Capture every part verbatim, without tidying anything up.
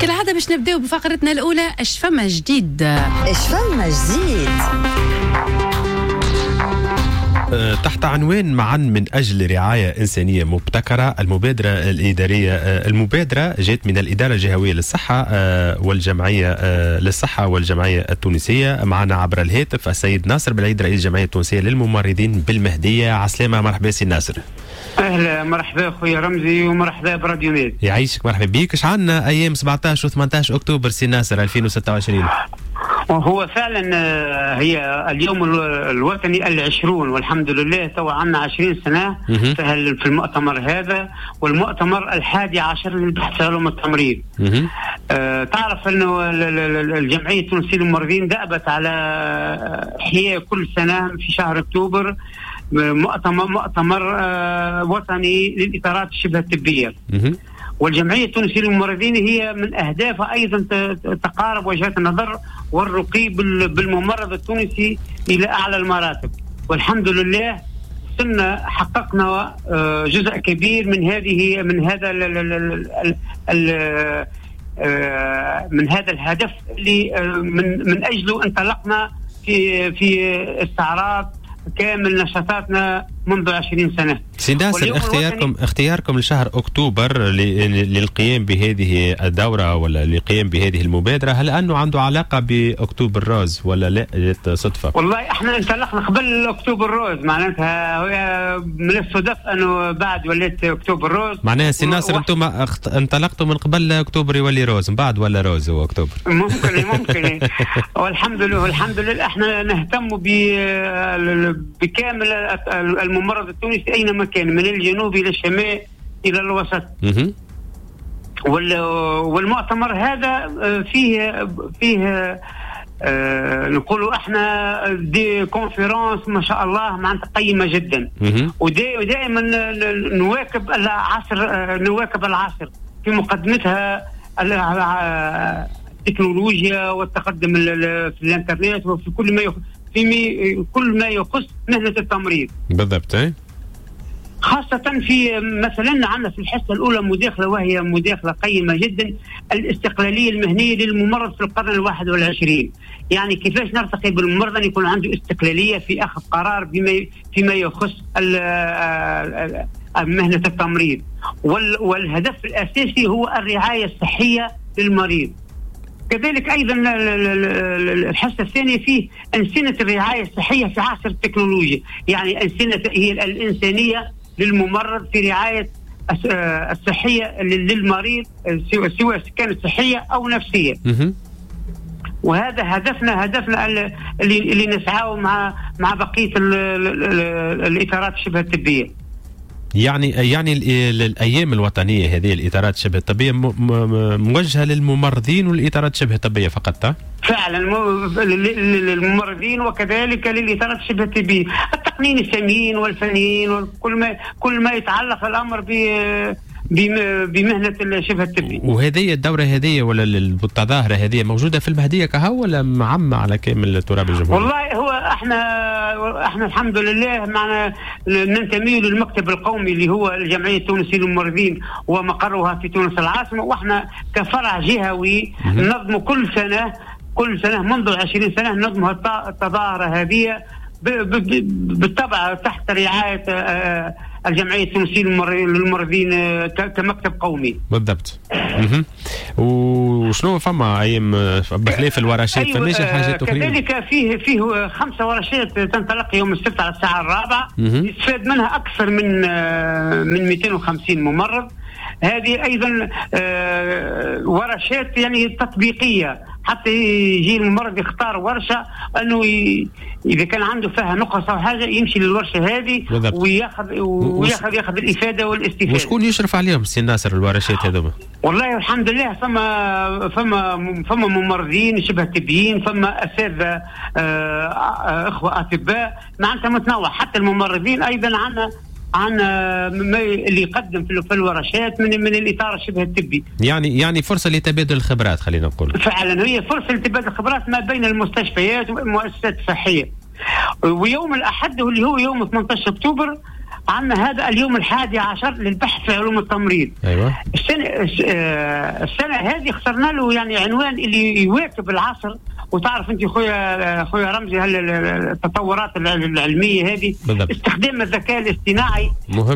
كالعادة باش نبداو بفقرتنا الأولى. اش فما جديد؟ اش فما جديد تحت عنوان معا من أجل رعاية إنسانية مبتكرة. المبادرة الإدارية المبادرة جاءت من الإدارة الجهوية للصحة والجمعية للصحة والجمعية التونسية. معنا عبر الهاتف السيد ناصر بالعيد رئيس الجمعية التونسية للممرضين بالمهدية. عسلامة، مرحبا سي ناصر. أهلا، مرحبا خويا رمزي ومرحبا براديو نيت. يعيشك، مرحبا بيك. اش عندنا أيام سبعطاش و ثمانطاش أكتوبر سي ناصر ألفين وستة وعشرين؟ وهو فعلا هي اليوم الوطني العشرون، والحمد لله توا عندنا عشرين سنة في المؤتمر هذا، والمؤتمر الحادي عشر للبحث في علوم التمريض. أه تعرف أنه الجمعية التونسية للممرضين دأبت على إحياء كل سنة في شهر أكتوبر مؤتمر مؤتمر أه وطني للإطارات الشبه الطبية. والجمعية التونسية للممرضين هي من أهدافها أيضا تقارب وجهات النظر والرقي بالممرض التونسي إلى أعلى المراتب، والحمد لله صرنا حققنا جزء كبير من هذه من هذا ال ال ال من هذا الهدف اللي من من أجله انطلقنا في في استعراض كامل نشاطاتنا منذ عشرين سنة. سي ناصر، اختياركم اختياركم لشهر أكتوبر للقيام بهذه الدورة ولا للقيام بهذه المبادرة، هل أنه عنده علاقة بأكتوبر روز ولا لا جت صدفة؟ والله احنا انطلقنا قبل أكتوبر روز، معناتها من الصدف أنه بعد وليت أكتوبر روز. معناها سي ناصر أنتم انطلقتوا من قبل أكتوبر يولي روز، من بعد ولا روز هو أكتوبر؟ ممكن ممكن والحمد لله والحمد لله احنا نهتم بكامل الممرض التونسي أينما كان، من الجنوب إلى الشمال إلى الوسط. والمؤتمر هذا فيه فيه آه نقولوا احنا دي كونفرنس ما شاء الله معناتها قيمة جدا، ودائما نواكب العصر نواكب العصر في مقدمتها التكنولوجيا والتقدم في الانترنت وفي كل ما يخ... في مي... كل ما يخص مهنة التمريض. بالضبط. خاصة في مثلا عندنا في الحصة الأولى مداخلة وهي مداخلة قيمة جدا، الاستقلالية المهنية للممرض في القرن الواحد والعشرين. يعني كيفاش نرتقي بالممرض أن يكون عنده استقلالية في أخذ قرار بما فيما يخص مهنة التمريض، وال... والهدف الأساسي هو الرعاية الصحية للمريض. كذلك أيضا الحصة الثانية فيه أنسنة الرعاية الصحية في عصر التكنولوجيا، يعني أنسنة هي الإنسانية للممرض في رعاية الصحية للمريض سواء كانت صحية أو نفسية. وهذا هدفنا هدفنا اللي, اللي نسعاه مع مع بقية الإطارات الشبه الطبية. يعني يعني الايام الوطنيه هذه الاطارات الشبه الطبيه موجهه للممرضين والاطارات الشبه الطبيه فقط؟ فعلا للممرضين وكذلك للاطارات الشبه الطبيه، التقنيين الساميين والفنيين وكل ما كل ما يتعلق الامر ب بمهنة الشبه الطبي. وهذه الدورة هذه ولا التظاهرة هذه موجودة في المهدية كهو ولا معمة على كامل تراب الجمهورية؟ والله هو احنا احنا الحمد لله معنا ننتمي للمكتب القومي اللي هو الجمعية التونسية للممرضين ومقرها في تونس العاصمة، واحنا كفرع جهوي ننظم كل سنة كل سنة منذ عشرين سنة ننظم التظاهرة هذه بالطبع تحت رعاية الجمعية التونسية للممرضين كمكتب قومي. بالضبط. وشنو فما أيام بخلاف الورشات؟ أيوة فماش حاجات أخرى؟ كذلك فيه فيه خمسة ورشات تنطلق يوم السبت على الساعة الرابعة، يستفاد منها أكثر من من مئتين وخمسين ممرض. هذه أيضا ورشات يعني تطبيقية، حتى يجي الممرض يختار ورشة أنه ي... إذا كان عنده فيها نقص أو حاجة يمشي للورشة هذه وياخذ وياخذ ياخذ الإفادة والاستفادة. وشكون يشرف عليهم سي ناصر الورشات هذوما؟ والله الحمد لله فما فما فما ممرضين شبه طبيين، فما أساتذة إخوة أطباء، معناتها متنوع. حتى الممرضين أيضا عنا عن اللي يقدم في الورشات من من الاطار الشبه الطبي. يعني يعني فرصه لتبادل الخبرات، خلينا نقول. فعلا هي فرصه لتبادل الخبرات ما بين المستشفيات والمؤسسات الصحيه. ويوم الاحد اللي هو يوم ثمانية عشر أكتوبر عندنا هذا اليوم الحادي عشر للبحث في علوم التمريض. ايوه. السنه السنه هذه اخترنا له يعني عنوان اللي يواكب العصر. وتعرف انت خويا خويا رمزي هل التطورات العلميه هذه بالضبط. استخدام الذكاء الاصطناعي مهم.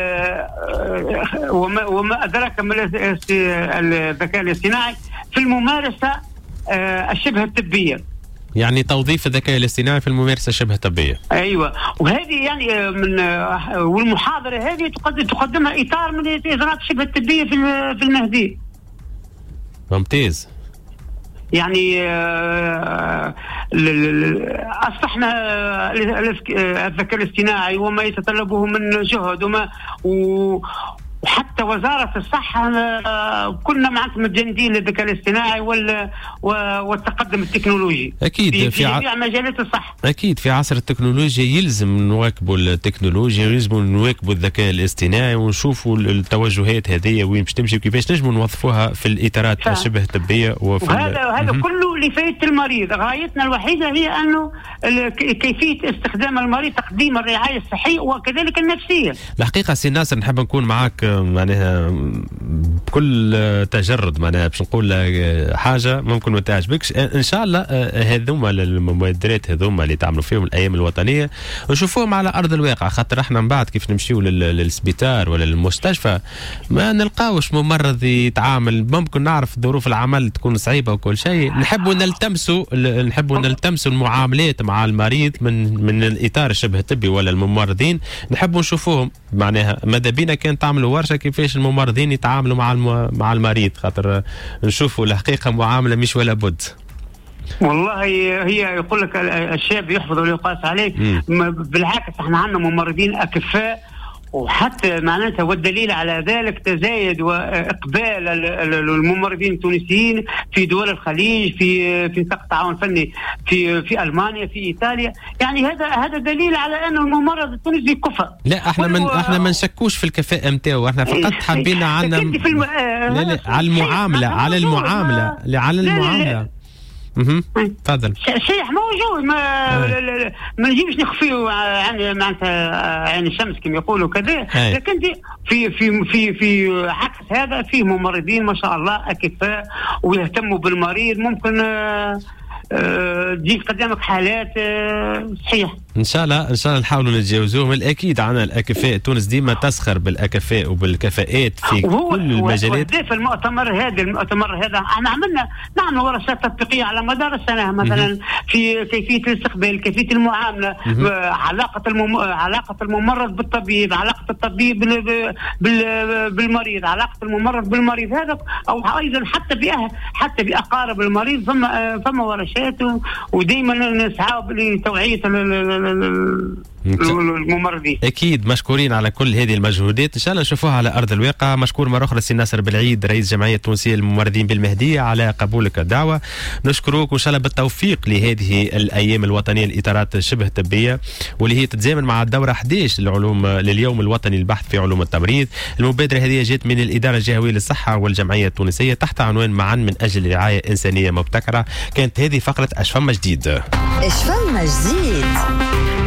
وما, وما ادراك ما الذكاء الاصطناعي في الممارسه الشبه الطبيه، يعني توظيف الذكاء الاصطناعي في الممارسه الشبه طبيه. ايوه، وهذه يعني من والمحاضره هذه تقدمها اطار من الاجراءات الشبه الطبيه في في المهدي. ممتاز. يعني اصبحنا الذكاء الاصطناعي وما يتطلبه من جهد وما وحتى وزارة الصحة كنا معناتها متجندين للذكاء الاصطناعي والتقدم التكنولوجي أكيد في, في جميع ع... مجالات الصحة. أكيد في عصر التكنولوجيا يلزم نواكبوا التكنولوجيا، يلزم نواكبوا الذكاء الاصطناعي ونشوفوا التوجهات هذه وين باش تمشي وكيفاش نجموا نوظفوها في الإطارات الشبه طبية. وهذا وهذا كله لفائدة المريض. غايتنا الوحيدة هي أنه كيفية استخدام المريض، تقديم الرعاية الصحية وكذلك النفسية. الحقيقة سي ناصر نحب نكون معاك معناها بكل تجرد، معناها باش نقول حاجه ممكن ما تعجبكش ان شاء الله. هذوما المبادرات هذوما اللي تعملوا فيهم الايام الوطنيه نشوفوهم على ارض الواقع، خاطر احنا من بعد كيف نمشيو للسبيطار ولا للمستشفى ما نلقاوش ممرض يتعامل. ممكن نعرف ظروف العمل تكون صعيبه وكل شيء، نحبوا نلتمسوا نحبوا نلتمسوا المعاملات مع المريض من من الاطار الشبه طبي ولا الممرضين، نحبوا نشوفوهم معناها ماذا بينا كان تعملوا ورشه كيفاش الممرضين يتعاملوا مع مع المريض، خاطر نشوفوا الحقيقه معامله مش ولا بد. والله هي يقول لك الشاب يحفظ ولا يقاس عليه. بالعكس احنا عندنا ممرضين اكفاء، وحتى معناتها والدليل على ذلك تزايد واقبال الممرضين التونسيين في دول الخليج، في في نطاق التعاون الفني في في المانيا، في ايطاليا. يعني هذا هذا دليل على انه الممرض التونسي كفء. لا احنا من احنا ما نشكوش في الكفاءه نتاعو، احنا فقط حبينا عنا الم... لا لا على المعامله على المعامله على المعامله اها تفضل. صحيح موجود، ما ما نجيبش نخفيه عن معناتها عين الشمس كما يقولوا كذا، لكن دي في في في في عكس هذا فيه ممرضين ما شاء الله اكفاء ويهتموا بالمريض. ممكن تجي قدامك حالات صحيح. ان شاء الله ان شاء الله نحاولوا نتجاوزوهم. الاكيد عنا الاكفاء، تونس ديما تسخر بالاكفاء وبالكفاءات في كل المجالات. وهو المؤتمر هذا المؤتمر هذا احنا عملنا نعمل ورشات تطبيقيه على مدار السنه، مثلا في كيفيه الاستقبال، كيفيه المعامله، علاقه المم... علاقه الممرض بالطبيب، علاقه الطبيب بال... بال... بالمريض، علاقه الممرض بالمريض. هذا او ايضا حتى بأه... حتى باقارب المريض فما فما ورشات، ودائما نسعى لتوعيه الممرضين. اكيد مشكورين على كل هذه المجهودات، ان شاء الله نشوفوها على ارض الواقع. مشكور مره اخرى سي ناصر بالعيد رئيس جمعيه تونسيه للممرضين بالمهديه على قبولك الدعوه. نشكروك وان شاء الله بالتوفيق لهذه الايام الوطنيه الاطارات الشبه طبيه، واللي هي تتزامن مع الدوره احد عشر للعلوم لليوم الوطني للبحث في علوم التمريض. المبادره هذه جات من الاداره الجهويه للصحه والجمعيه التونسيه تحت عنوان معا من اجل رعايه انسانيه مبتكره. كانت هذه فقره اش فما جديد. اش فما جديد.